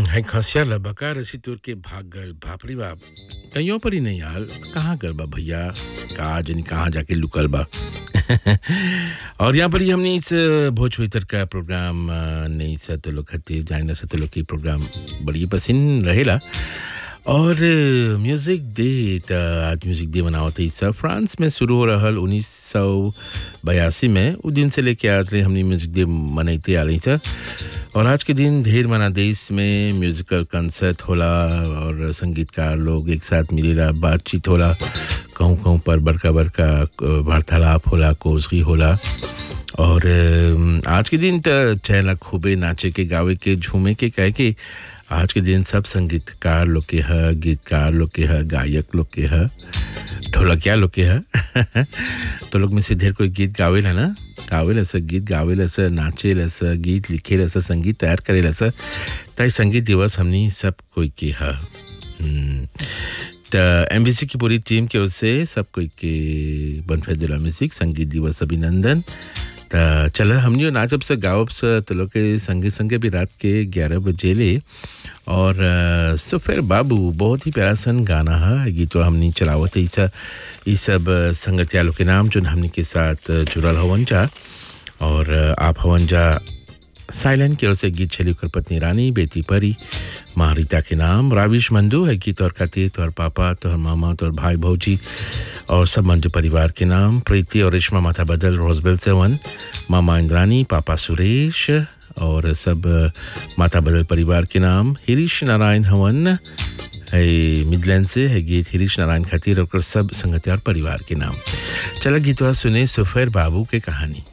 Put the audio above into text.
है खसिया लबका रसी तुर के भाग गल बाप रे बाप कहीं पर ही नहीं यार कहाँ गल बा भैया कहाँ जनी कहाँ जाके लुकल बा और यहाँ पर ही हमने इस भोजपुरी तर का प्रोग्राम नहीं सा तो लोग खातिर जाने सा तो लोग की प्रोग्राम बड़ी पसंद रहेला और म्यूज़िक डे आज म्यूज़िक डे मनावत इस फ्रांस में शुरू हो रहा 1982 में उस दिन से लेके आज ले हमने म्यूज़िक डे मनाते आ रही सा और आज के दिन ढेर मना देश में म्यूजिकल कंसर्ट होला और संगीतकार लोग एक साथ मिलेला बातचीत होला कहूँ पर बड़का बड़का वार्तालाप होला कोजगी होला और आज के दिन तो चहला खूबे नाचे के गावे के झूमे के कह के आज के दिन सब संगीतकार लोग के है गीतकार लोग के है गायक लोग के है ढोलकिया लोग के है तो लोग में से ढेर कोई गीत गावेला ना गावेला से गीत गावेला से नाचेला से गीत लिखेला से संगीत तैयार करेला से ताई संगीत दिवस हमनी सब कोई के है तो एमबीसी की पूरी टीम की ओर से सब कोई के बनफे दिला म्यूजिक संगीत दिवस अभिनंदन तो चलो हमने नाचब से गावब से तो लोग के संगे संगे भी रात के 11 बजे ले और सुफेर बाबू बहुत ही प्यारा सन गाना है गीत तो हमने चलावत है ये सब संगतिया लोग के नाम जो हमने के साथ जुड़ल हवन जा और आप हवन जा साइलेंट की ओर से गीत चली कर पत्नी रानी बेटी परी माँ रीता के नाम राविश मंदू है गीत और खातिर तोहर पापा तोहर मामा तोहर भाई भौजी और सब मंजू परिवार के नाम प्रीति और रेशमा माथा बदल रोजबेल सेवन मामा इंद्रानी पापा सुरेश और सब माता बदल परिवार के नाम हिरीश नारायण हवन है मिडलैंड से है गीत हिरीश नारायण खातिर और सब संगतियार परिवार के नाम चला गीतवा सुने सुफेर बाबू के कहानी